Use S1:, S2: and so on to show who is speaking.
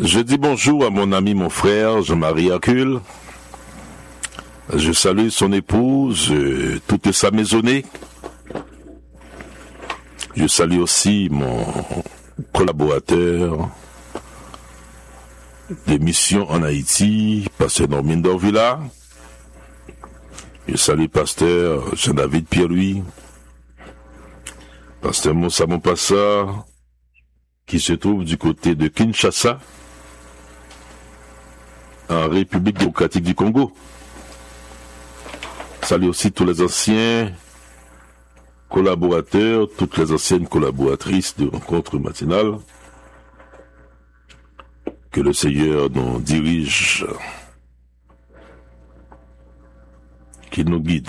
S1: Je dis bonjour à mon ami, mon frère, Jean-Marie Hercule. Je salue son épouse, toute sa maisonnée. Je salue aussi mon collaborateur des missions en Haïti, pasteur Normin Dorvilla. Je salue pasteur Jean-David Pierre-Louis, pasteur Moussa Mompassa, qui se trouve du côté de Kinshasa, en République démocratique du Congo. Salut aussi tous les anciens collaborateurs, toutes les anciennes collaboratrices de Rencontres matinales. Que le Seigneur nous dirige, qu'il nous guide.